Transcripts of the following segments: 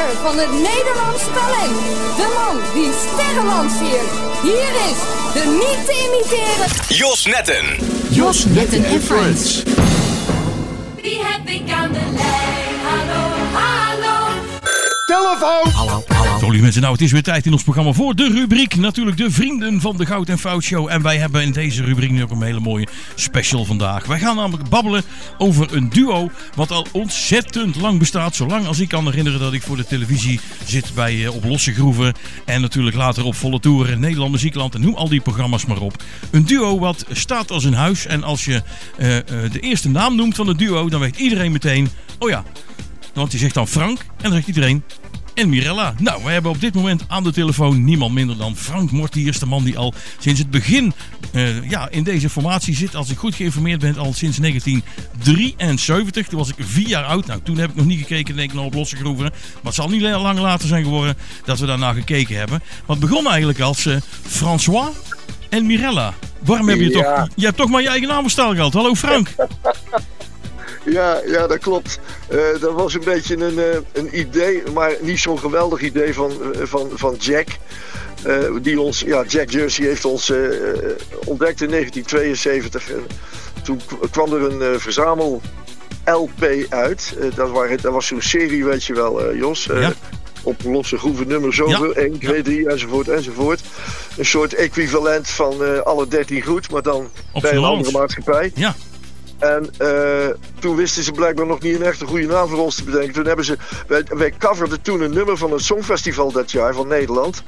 van het Nederlands talent. De man die sterren lanceert. Hier is de niet te imiteren Jos Netten. Jos Netten en Friends. Wie heb ik aan de lijn? Hallo, hallo. Telefoon! Hallo. Zo, lieve mensen, nou het is weer tijd in ons programma voor de rubriek. Natuurlijk de Vrienden van de Goud en Fout Show. En wij hebben in deze rubriek nu ook een hele mooie special vandaag. Wij gaan namelijk babbelen over een duo wat al ontzettend lang bestaat. Zolang als ik kan herinneren dat ik voor de televisie zit bij Op Losse Groeven. En natuurlijk later op Volle Toeren, Nederland Muziekland en noem al die programma's maar op. Een duo wat staat als een huis. En als je de eerste naam noemt van het duo, dan weet iedereen meteen, oh ja, want die zegt dan Frank en dan zegt iedereen en Mirella. Nou, we hebben op dit moment aan de telefoon niemand minder dan Frank Mortiers. De man die al sinds het begin in deze formatie zit. Als ik goed geïnformeerd ben, al sinds 1973. Toen was ik 4 jaar oud. Nou, toen heb ik nog niet gekeken, denk ik, naar Op Losse Groeven. Maar het zal niet lang later zijn geworden dat we daarna gekeken hebben. Maar het begon eigenlijk als François en Mirella. Waarom heb je toch... Je hebt toch maar je eigen naam verstaan gehad. Hallo Frank. Ja, dat klopt. Dat was een beetje een idee, maar niet zo'n geweldig idee van Jack. Jack Jersey heeft ons ontdekt in 1972. Toen kwam er een verzamel LP uit. Dat was zo'n serie, weet je wel, Jos. Op Losse Groeven nummer zoveel, 1, 2, 3 enzovoort. Een soort equivalent van alle 13 goed, maar dan op bij een andere maatschappij. Ja. En toen wisten ze blijkbaar nog niet een echt een goede naam voor ons te bedenken. Toen hebben ze, wij coverden toen een nummer van het Songfestival dat jaar van Nederland.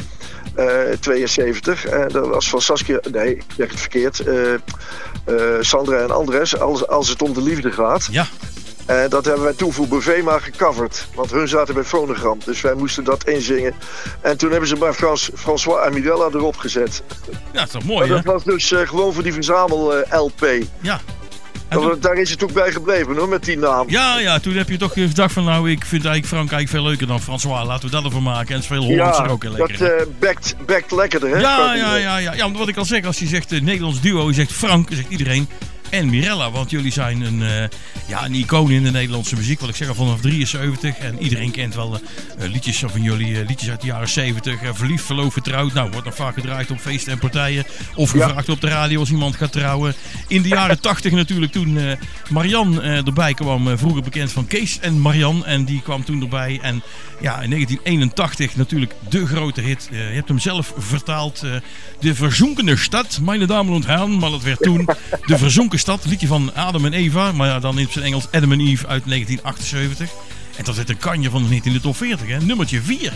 72. En dat was van Saskia, nee, ik zeg het verkeerd. Sandra en Andres, als het om de liefde gaat. Ja. En dat hebben wij toen voor Bovema gecoverd. Want hun zaten bij Phonogram. Dus wij moesten dat inzingen. En toen hebben ze maar François en Mirella erop gezet. Ja, dat is toch mooi, hè? Dat was dus gewoon voor die verzamel-LP. Ja. Daar is het ook bij gebleven, hoor, met die naam. Ja, toen heb je toch gedacht van, nou, ik vind eigenlijk Frank eigenlijk veel leuker dan François. Laten we dat ervoor maken. En het is veel Hollandser ook heel lekker. Dat bekt lekkerder, hè? Ja, want wat ik al zeg, als je zegt Nederlands duo, je zegt Frank, dan zegt iedereen en Mirella. Want jullie zijn een icoon in de Nederlandse muziek. Wat ik zeg al vanaf 73. En iedereen kent wel liedjes van jullie. Liedjes uit de jaren 70. Verliefd, verloofd, getrouwd. Nou, wordt nog vaak gedraaid op feesten en partijen. Of gevraagd op de radio als iemand gaat trouwen. In de jaren 80 natuurlijk toen Marianne erbij kwam. Vroeger bekend van Kees en Marianne. En die kwam toen erbij. En ja, in 1981 natuurlijk de grote hit. Je hebt hem zelf vertaald. De Verzonkene Stad, mijn dames en heren. Maar dat werd toen De Verzonken Stad. Liedje van Adam en Eva. Maar dan in zijn Engels Adam and Eve uit 1978. En dat werd een kanje van de hit in de top 40. Hè? Nummertje 4.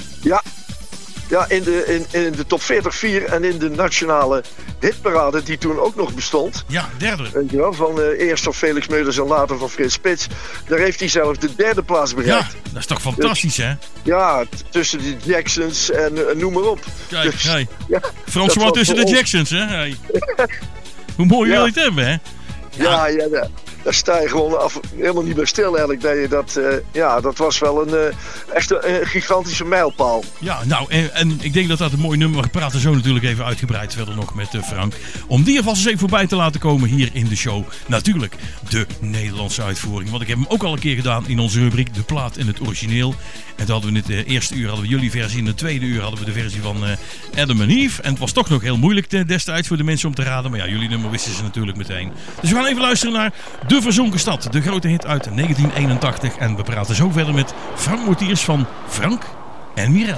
Ja, in de top 40 4 en in de nationale hitparade die toen ook nog bestond. Ja, derde. Weet je wel, van eerst van Felix Meurders en later van Frits Spits. Daar heeft hij zelf de 3e plaats bereikt. Ja, dat is toch fantastisch, hè? Ja, tussen de Jacksons en noem maar op. Kijk, dus, ja, François tussen de Jacksons, hè? Hey. Hoe mooi wil je het hebben, hè? Ja. Daar sta je gewoon helemaal niet meer stil eigenlijk. Dat was wel echt een gigantische mijlpaal. Ja, nou, en ik denk dat een mooi nummer. We praten zo natuurlijk even uitgebreid verder nog met Frank. Om die alvast eens even voorbij te laten komen hier in de show. Natuurlijk de Nederlandse uitvoering. Want ik heb hem ook al een keer gedaan in onze rubriek De Plaat in het Origineel. En toen hadden we in het eerste uur hadden we jullie versie. In het tweede uur hadden we de versie van Adam and Eve. En het was toch nog heel moeilijk destijds voor de mensen om te raden. Maar ja, jullie nummer wisten ze natuurlijk meteen. Dus we gaan even luisteren naar De Verzonken Stad. De grote hit uit 1981. En we praten zo verder met Frank Mortiers van Frank en Mirella.